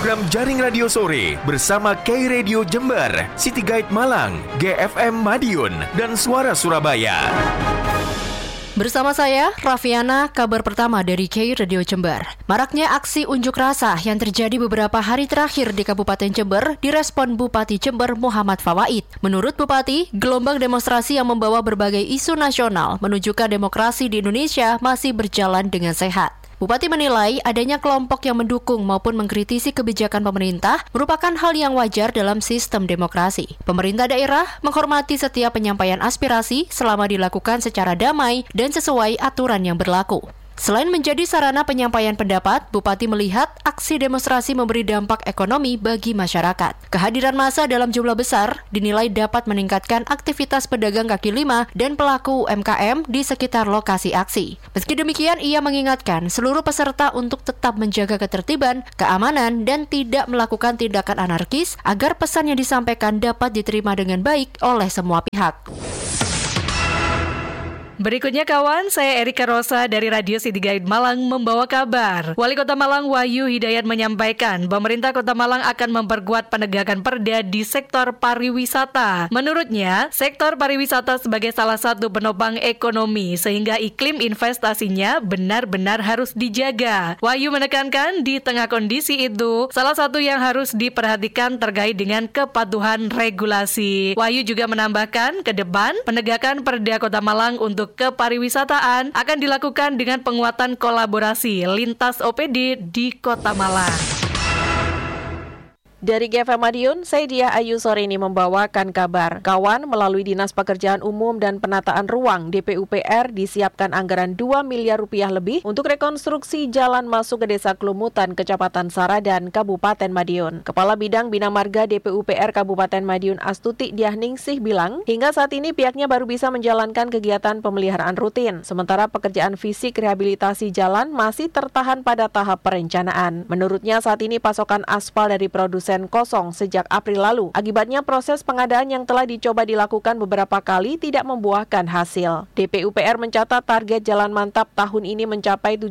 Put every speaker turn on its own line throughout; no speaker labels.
program Jaring Radio Sore bersama K Radio Jember, City Guide Malang, GFM Madiun, dan Suara Surabaya.
Bersama saya, Raffiana, kabar pertama dari K Radio Jember. Maraknya aksi unjuk rasa yang terjadi beberapa hari terakhir di Kabupaten Jember direspon Bupati Jember Muhammad Fawaid. Menurut Bupati, gelombang demonstrasi yang membawa berbagai isu nasional menunjukkan demokrasi di Indonesia masih berjalan dengan sehat. Bupati menilai adanya kelompok yang mendukung maupun mengkritisi kebijakan pemerintah merupakan hal yang wajar dalam sistem demokrasi. Pemerintah daerah menghormati setiap penyampaian aspirasi selama dilakukan secara damai dan sesuai aturan yang berlaku. Selain menjadi sarana penyampaian pendapat, Bupati melihat aksi demonstrasi memberi dampak ekonomi bagi masyarakat. Kehadiran massa dalam jumlah besar dinilai dapat meningkatkan aktivitas pedagang kaki lima dan pelaku UMKM di sekitar lokasi aksi. Meski demikian, ia mengingatkan seluruh peserta untuk tetap menjaga ketertiban, keamanan, dan tidak melakukan tindakan anarkis agar pesan yang disampaikan dapat diterima dengan baik oleh semua pihak.
Berikutnya kawan, saya Erika Rosa dari Radio City Guide Malang membawa kabar. Wali Kota Malang Wahyu Hidayat menyampaikan, pemerintah Kota Malang akan memperkuat penegakan perda di sektor pariwisata. Menurutnya, sektor pariwisata sebagai salah satu penopang ekonomi sehingga iklim investasinya benar-benar harus dijaga. Wahyu menekankan di tengah kondisi itu, salah satu yang harus diperhatikan terkait dengan kepatuhan regulasi. Wahyu juga menambahkan, ke depan penegakan perda Kota Malang untuk kepariwisataan akan dilakukan dengan penguatan kolaborasi lintas OPD di Kota Malang.
Dari GFM Madiun, saya Diah Ayu sore ini membawakan kabar. Kawan, melalui Dinas Pekerjaan Umum dan Penataan Ruang DPUPR disiapkan anggaran 2 miliar rupiah lebih untuk rekonstruksi jalan masuk ke Desa Klumutan, Kecamatan Saradan, Kabupaten Madiun. Kepala Bidang Bina Marga DPUPR Kabupaten Madiun Astuti Diahningsih bilang, hingga saat ini pihaknya baru bisa menjalankan kegiatan pemeliharaan rutin, sementara pekerjaan fisik rehabilitasi jalan masih tertahan pada tahap perencanaan. Menurutnya saat ini pasokan aspal dari produsen kosong sejak April lalu. Akibatnya proses pengadaan yang telah dicoba dilakukan beberapa kali tidak membuahkan hasil. DPUPR mencatat target jalan mantap tahun ini mencapai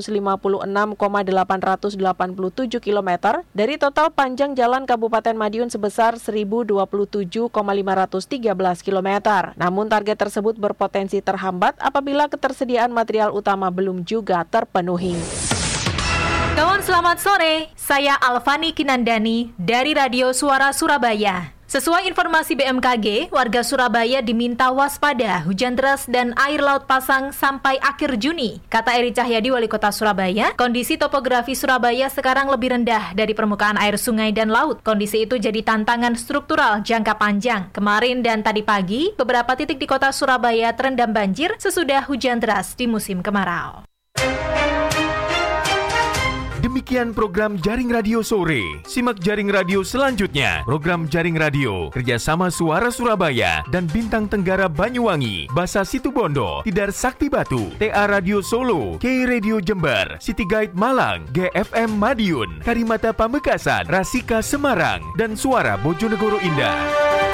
756,887 km dari total panjang jalan Kabupaten Madiun sebesar 1027,513 km. Namun target tersebut berpotensi terhambat apabila ketersediaan material utama belum juga terpenuhi.
Kawan selamat sore, saya Alfani Kinandani dari Radio Suara Surabaya. Sesuai informasi BMKG, warga Surabaya diminta waspada hujan deras dan air laut pasang sampai akhir Juni. Kata Eri Cahyadi, Wali Kota Surabaya, kondisi topografi Surabaya sekarang lebih rendah dari permukaan air sungai dan laut. Kondisi itu jadi tantangan struktural jangka panjang. Kemarin dan tadi pagi, beberapa titik di kota Surabaya terendam banjir sesudah hujan deras di musim kemarau.
Demikian program Jaring Radio Sore. Simak Jaring Radio selanjutnya. Program Jaring Radio kerjasama Suara Surabaya dan Bintang Tenggara Banyuwangi, Basa Situbondo, Tidar Sakti Batu, TA Radio Solo, K Radio Jember, City Guide Malang, GFM Madiun, Karimata Pamekasan, Rasika Semarang, dan Suara Bojonegoro Indah.